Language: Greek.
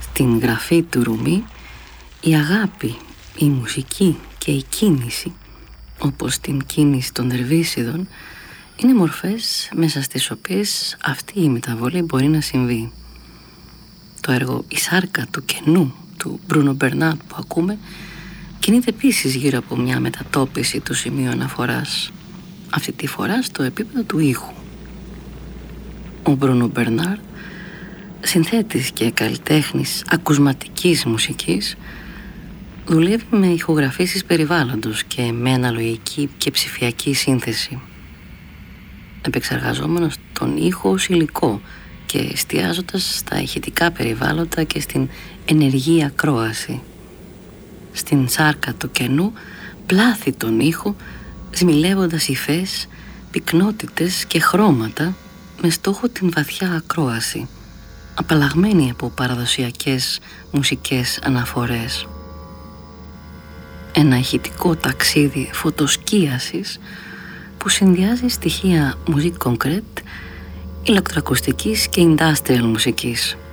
Στην γραφή του Ρουμί, η αγάπη, η μουσική και η κίνηση, όπως την κίνηση των Δερβίσιδων, είναι μορφές μέσα στις οποίες αυτή η μεταβολή μπορεί να συμβεί. Το έργο «Η σάρκα του κενού» του Μπρούνο Μπερνάρ που ακούμε κινείται επίσης γύρω από μια μετατόπιση του σημείου αναφοράς, αυτή τη φορά στο επίπεδο του ήχου. Ο Μπρούνο Μπερνάρ, συνθέτης και καλλιτέχνης ακουσματικής μουσικής, δουλεύει με ηχογραφήσεις περιβάλλοντος και με αναλογική και ψηφιακή σύνθεση, επεξεργαζόμενος τον ήχο ως υλικό και εστιάζοντας στα ηχητικά περιβάλλοντα και στην ενεργή ακρόαση. Στην σάρκα του κενού πλάθει τον ήχο, σμιλεύοντας υφές, πυκνότητες και χρώματα με στόχο την βαθιά ακρόαση, απαλλαγμένη από παραδοσιακές μουσικές αναφορές. Ένα ηχητικό ταξίδι φωτοσκίασης που συνδυάζει στοιχεία musique concrète, ηλεκτροακουστικής και industrial μουσικής.